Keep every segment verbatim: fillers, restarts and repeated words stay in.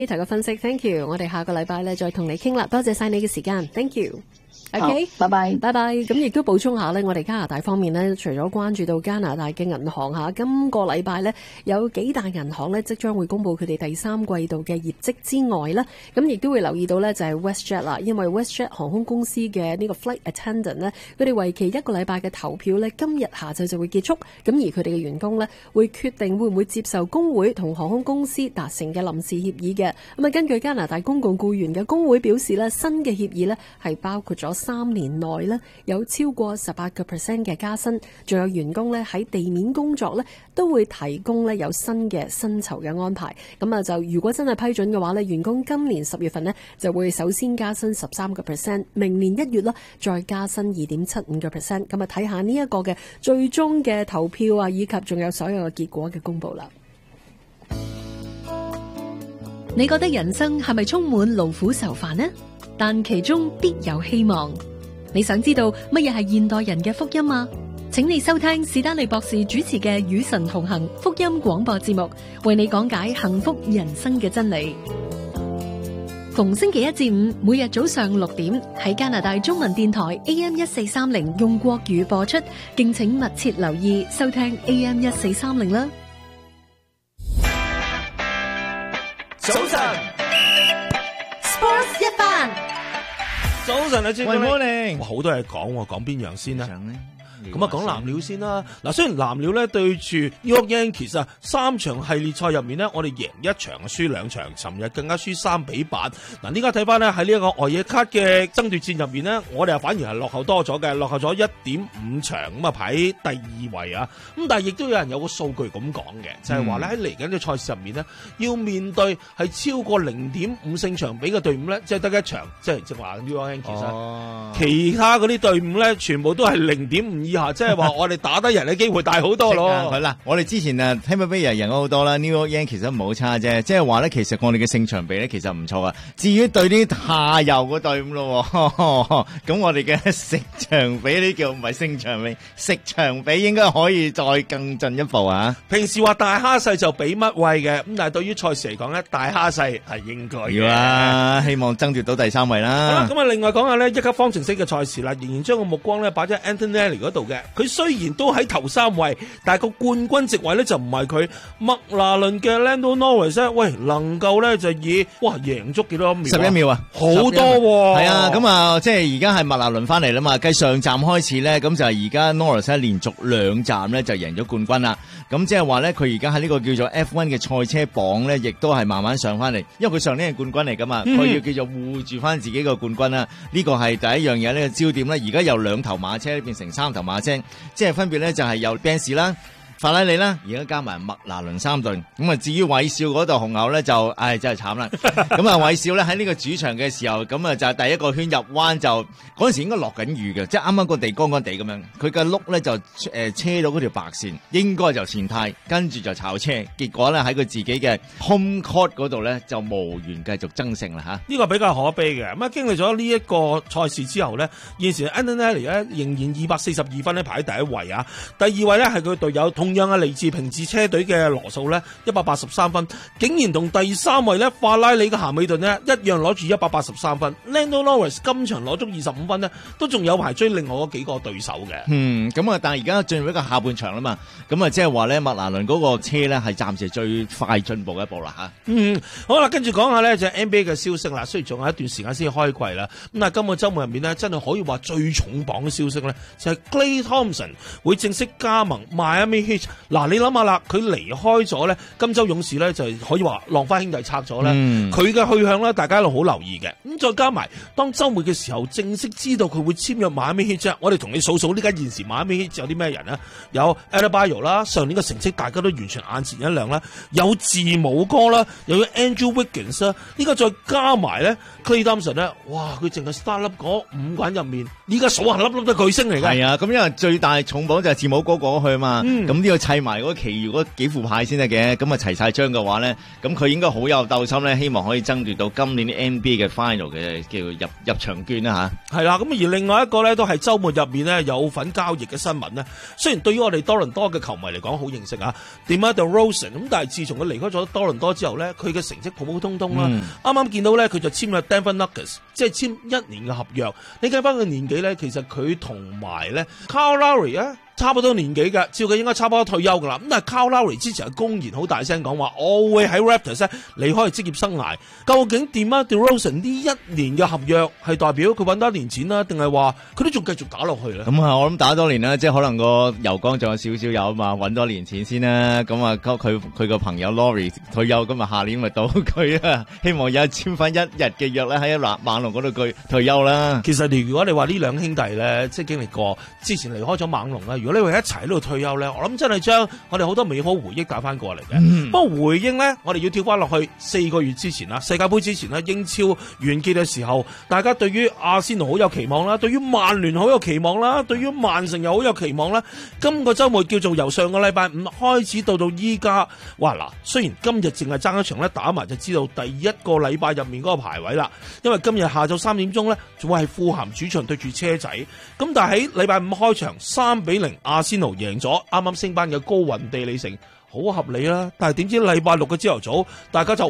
呢頭嘅分析 ，thank you。我哋下個禮拜咧再同你傾啦，多謝晒你嘅時間 ，thank you。OK， 拜拜， 拜拜。咁亦都補充下呢，我哋加拿大方面呢，除咗關注到加拿大嘅銀行吓，今個禮拜呢，有幾大銀行呢即將會公布佢哋第三季度嘅業績之外呢，咁亦都會留意到呢，就係 WestJet 啦，因為 WestJet 航空公司嘅呢個 flight attendant 呢，佢哋為期一個禮拜嘅投票呢，今日下晝就會結束。咁而佢哋嘅員工呢，會決定會唔會接受工會同航空公司達成嘅臨時協議嘅。咁啊，根據加拿大公共僱員嘅工會表示呢，新嘅協議呢係包括咗三年內呢有超過十八個 percent 嘅加薪，仲有員工呢喺地面工作呢都會提供呢有新嘅薪酬嘅安排。咁啊，就如果真係批准嘅話呢，員工今年十月份呢就會首先加薪十三個 percent， 明年一月啦再加薪二點七五個 percent。咁啊，睇下呢一個嘅最終嘅投票啊，以及仲有所有嘅結果嘅公布啦。 你覺得人生係咪充滿勞苦愁煩呢？但其中必有希望。你想知道乜嘢係現代人嘅福音嗎？請你收聽史丹利博士主持嘅與神同行福音廣播節目，為你講解幸福人生嘅真理。逢星期一至五，每日早上六點喺加拿大中文電台 A M 一四三零用國語播出，敬請密切留意收聽 A M 一四三零啦。 早晨 Sports 一番。 早晨啊，朱喂，morning， 哇，好多嘢講喎，講邊樣先呢？咁啊，講藍鳥先啦。嗱，雖然藍鳥咧對住 New York Yankees啊，三場系列賽入面呢，我哋贏一場，輸兩場，尋日更加輸三比八。嗱，呢家睇翻呢，喺呢一個外野卡嘅爭奪戰入面呢，我哋啊反而係落後多咗嘅，落後咗一點五場，咁啊排第二位啊。咁但係亦都有人有個數據咁講嘅，就係話咧喺嚟緊嘅賽事入面呢，要面對係超過零點五勝場比嘅隊伍咧，即係得一場，即係即係話 New York Yankees， 哦， 其他嗰啲隊伍咧，全部都係零點五以下，即係話我哋打得人嘅機會大好多咯。 係啦，我哋之前啊 Tampa Bay 贏咗好多啦 ，New York Yankees 其實唔好差啫，即係話咧，其實我哋嘅勝場比咧其實唔錯啊。至於對啲下游嘅隊伍咯，咁我哋嘅食場比呢叫唔係勝場比，食場比應該可以再更進一步啊。 平時話大蝦細就比乜位嘅，咁但係對於賽事嚟講咧，大蝦細係應該嘅。 要啦，希望爭奪到第三位啦。 好啦，咁啊，另外講下咧一級方程式嘅賽事啦，仍然將個目光咧擺咗喺 Antonelli 嗰度嘅。佢雖然都喺頭三位，但係個冠軍席位咧就唔係佢。麥拿倫嘅 Lando Norris 咧，喂，能夠咧就以哇贏足幾多秒？ 十一秒啊， 好多喎。 係啊，咁啊，即係而家係麥拿倫翻嚟啦嘛。繼上站開始咧，咁就係而家 Norris 咧連續兩站咧就贏咗冠軍啦。咁即係話咧，佢而家喺呢個叫做 F 一 嘅賽車榜咧，亦都係慢慢上翻嚟。因為佢上年係冠軍嚟噶嘛，佢、嗯、要叫做護住翻自己個冠軍啦。呢個係第一樣嘢呢個焦點咧。而家由兩頭馬車變成三頭馬車，即係分別咧就係由 Benz 啦、法拉利啦，而家加埋麥拿倫三隊。咁啊，至於韋少嗰度紅牛咧，就唉真係慘啦。咁啊，韋少咧喺呢個主場嘅時候，咁啊就係第一個圈入彎就嗰陣時應該落緊雨嘅，即係啱啱個地乾乾地咁樣。佢嘅轆咧就誒車到嗰條白線，應該就前軚，跟住就炒車。結果咧喺佢自己嘅 home court 嗰度咧就無緣繼續爭勝啦嚇。 呢個比較可悲嘅。咁啊，經歷咗呢一個賽事之後咧，現時 Antonelli 咧仍然二百四十二分咧排喺第一位啊。第二位咧係佢隊友同樣係嚟自平治車隊嘅羅素咧，一百八十三分，竟然同第三位咧法拉利嘅咸美頓呢一樣攞住一百八十三分。Lando Norris 今場攞足二十五分呢，都仲有排追另外嗰幾個對手嘅。 嗯，咁啊，但係而家進入一個下半場啦嘛，咁啊，即係話咧麥拿倫嗰個車咧係暫時最快進步嘅一步啦吓。 嗯，好啦，跟住講下咧就係 N B A 嘅消息啦。雖然仲有一段時間先開季啦，咁但係今個周末入面呢，真係可以話最重磅嘅消息咧，就係 Klay Thompson 會正式加盟 Miami Heat。嗱，你諗下啦，佢離開咗咧，金州勇士咧就係可以話浪花兄弟拆咗咧，佢嘅、嗯、去向咧，大家一路好留意嘅。咁再加埋，當週末嘅時候正式知道佢會簽約馬咪 Heat，我哋同你數數呢家現時馬咪 Heat 有啲咩人呢？有 Adebayo 啦，上年嘅成績大家都完全眼前一亮啦，有字母哥啦，又有 Andrew Wiggins 啦，呢個再加埋咧 Klay Thompson 咧，哇！佢淨係 star 粒嗰五個人入面，依家數下粒粒都巨星嚟嘅。 係啊，咁因為最大重磅就係字母哥過去啊嘛，咁呢、嗯、 要砌埋嗰其餘嗰幾副牌先得嘅。咁啊齊晒張嘅話咧，咁佢應該好有鬥心咧，希望可以爭奪到今年啲 N B A 嘅 Final 嘅叫入入場券啦吓。 係啦，咁而另外一個咧都係週末入面咧有份交易嘅新聞咧。雖然對於我哋多倫多嘅球迷嚟講好認識啊，DeMar DeRozan，咁但係自從佢離開咗多倫多之後咧，佢嘅成績普普通通啦。啱啱見到咧佢就簽咗 Denver Nuggets，即係簽一年嘅合約。你計翻佢年紀咧，其實佢同埋咧 Kyle Lowry 啊，差不多年紀嘅，照佢應該差不多退休噶啦。咁但係 Kyle Lowry 之前係公然好大聲講話，我會喺 Raptors 咧離開職業生涯。究竟 DeMar DeRozan 呢一年嘅合約係代表佢揾多一年錢啦，定係話佢都仲繼續打落去咧？ 咁啊，我諗打多年啦，即係可能個油缸仲有少少有啊嘛，揾多年錢先啦。咁啊，佢佢個朋友 Lowry 退休，咁啊下年咪到佢啦。希望有簽翻一日嘅約咧，喺猛猛龍嗰度佢退休啦。 其實如果你話呢兩兄弟咧，即係經歷過之前離開咗猛龍啦，如果你話一齊喺度退休咧，我諗真係將我哋好多美好回憶帶翻過嚟嘅。嗯、不過回應咧，我哋要跳翻落去四個月之前啦，世界盃之前啦，英超完結嘅時候，大家對於阿仙奴好有期望啦，對於曼聯好有期望啦，對於曼城又好有期望啦。今個週末叫做由上個禮拜五開始到到依家，哇嗱！雖然今日淨係爭一場咧，打埋就知道第一個禮拜入面嗰個排位啦。因為今日下晝三點鐘咧，仲會係富咸主場對住車仔。咁但係喺禮拜五開場三比零，阿仙奴贏咗啱啱升班嘅高雲地利城，好合理啦。但係點知禮拜六嘅朝頭早，大家就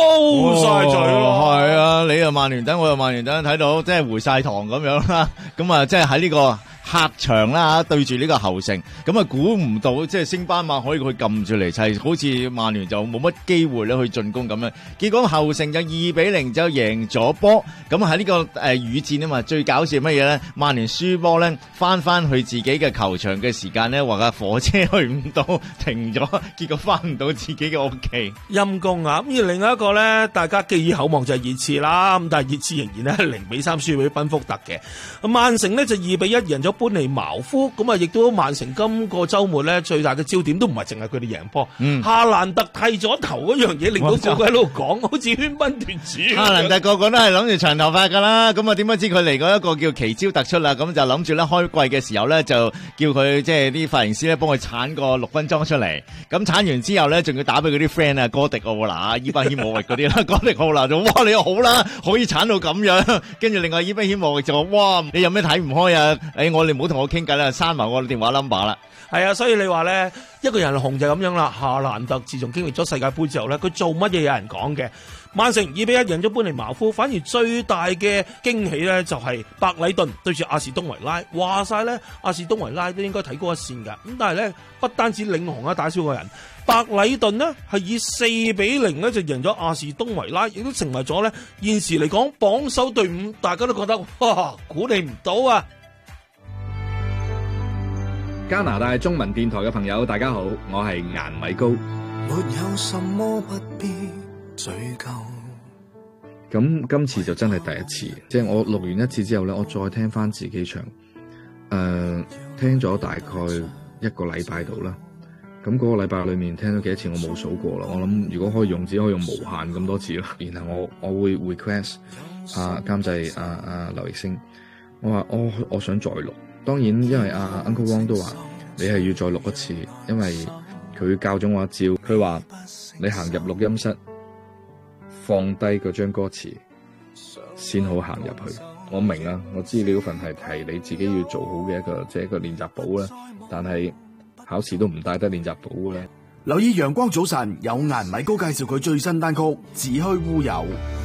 O 晒嘴咯。 係啊，你又曼聯等，我又曼聯等，睇到即係回晒堂咁樣啦。咁啊，即係喺呢個客場啦，對住呢個後城，咁啊估唔到即係升班馬可以佢撳住嚟砌，好似曼聯就冇乜機會咧去進攻咁樣。結果後城就二比零就贏咗波。咁喺呢個誒雨戰啊嘛，最搞笑乜嘢咧？曼聯輸波咧，翻翻去自己嘅球場嘅時間咧，話架火車去唔到，停咗，結果翻唔到自己嘅屋企。 陰公啊！咁而另外一個咧，大家寄以厚望就係熱刺啦。咁但係熱刺仍然咧零比三輸俾賓福特嘅。咁曼城咧就二比一贏咗般尼茅夫，咁啊亦都曼城今個週末咧最大嘅焦點都唔係淨係佢哋贏波，嗯、夏蘭特剃咗頭嗰樣嘢令到個個喺度講，好似喧賓奪主。 夏蘭特個個都係諗住長頭髮噶啦，咁啊點不知佢嚟過一個叫奇招突出啦，咁就諗住咧開季嘅時候咧就叫佢即係啲髮型師咧幫佢鏟個六分裝出嚟，咁鏟完之後咧仲要打俾佢啲 friend 啊，哥迪奧拿、伊巴謙莫域嗰啲啦，哥迪奧拿就哇你又好啦，可以鏟到咁樣，跟住另外伊巴謙莫域就話哇你有咩睇唔開啊？誒我。你唔好同我傾偈啦，刪埋我電話 number 啦。 係啊，所以你話咧，一個人紅就咁樣啦。夏蘭特自從經歷咗世界盃之後咧，佢做乜嘢有人講嘅。曼城二比一贏咗般尼茅夫，反而最大嘅驚喜咧就係白禮頓對住阿士東維拉。話晒咧，阿士東維拉都應該睇高一線㗎。咁但係咧，不單止領紅啊打少個人，白禮頓呢係以四比零咧就贏咗阿士東維拉，亦都成為咗咧現時嚟講榜首隊伍，大家都覺得哇估你唔到啊！ 加拿大中文電台嘅朋友大家好，我係顏米高。 沒有什麼不必追究。 咁今次就真係第一次，即係我錄完一次之後咧，我再聽翻自己唱，誒、呃，聽咗大概一個禮拜度啦。咁嗰個禮拜裏面聽咗幾多次我冇數過啦。我諗如果可以用，只可以用無限咁多次啦。然後我我會 request 啊監製啊啊劉奕星，我話我我想再錄。當然，因為阿、啊、Uncle Wong 都話你係要再錄一次，因為佢教咗我一招。佢話你行入錄音室，放低嗰張歌詞，先好行入去。我明啦，我知你嗰份係係你自己要做好嘅一個即係、就是、一個練習簿啦。但係考試都唔帶得練習簿嘅。 留意陽光早晨，有顏米高介紹佢最新單曲《只虛烏有》。